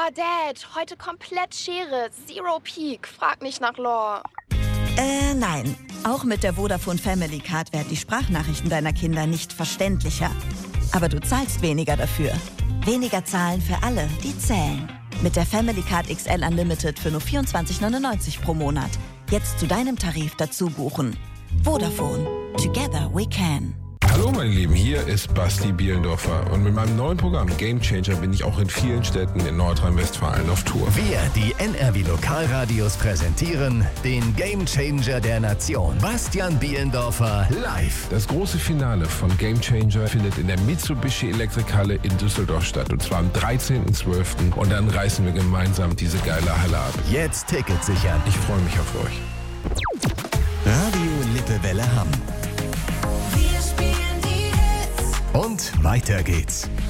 Dad, heute komplett Schere, Zero Peak. Frag nicht nach Lore. Nein. Auch mit der Vodafone Family Card werden die Sprachnachrichten deiner Kinder nicht verständlicher. Aber du zahlst weniger dafür. Weniger zahlen für alle, die zählen. Mit der Family Card XL Unlimited für nur 24,99 pro Monat. Jetzt zu deinem Tarif dazu buchen. Vodafone. Together we can. Hallo meine Lieben, hier ist Basti Bielendorfer und mit meinem neuen Programm Game Changer bin ich auch in vielen Städten in Nordrhein-Westfalen auf Tour. Wir, die NRW Lokalradios, präsentieren den Game Changer der Nation. Bastian Bielendorfer live. Das große Finale von Game Changer findet in der Mitsubishi Elektrikhalle in Düsseldorf statt und zwar am 13.12. und dann reißen wir gemeinsam diese geile Halle ab. Jetzt Tickets sichern. Ich freue mich auf euch. Radio Lippewelle Hamm. Und weiter geht's.